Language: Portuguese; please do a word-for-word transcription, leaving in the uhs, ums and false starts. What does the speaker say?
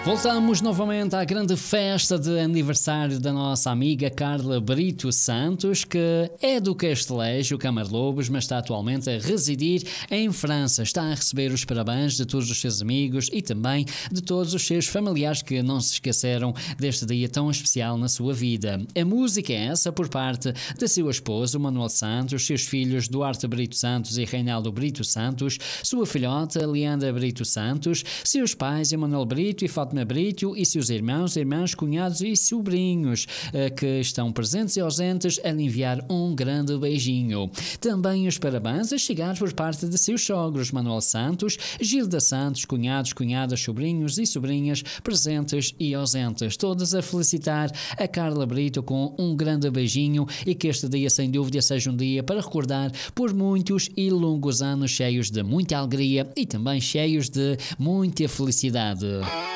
Voltamos novamente à grande festa de aniversário da nossa amiga Carla Brito Santos, que é do Castelejo, Camarlobos, mas está atualmente a residir em França. Está a receber os parabéns de todos os seus amigos e também de todos os seus familiares que não se esqueceram deste dia tão especial na sua vida. A música é essa por parte de seu esposo, Manuel Santos, seus filhos Duarte Brito Santos e Reinaldo Brito Santos, sua filhota Leandra Brito Santos, seus pais Emanuel Brito e Fátima Brito e seus irmãos, irmãs, cunhados e sobrinhos que estão presentes e ausentes a lhe enviar um grande beijinho. Também os parabéns a chegar por parte de seus sogros Manuel Santos, Gilda Santos, cunhados, cunhadas, sobrinhos e sobrinhas presentes e ausentes, todos a felicitar a Carla Brito com um grande beijinho e que este dia sem dúvida seja um dia para recordar por muitos e longos anos cheios de muita alegria e também cheios de muita felicidade.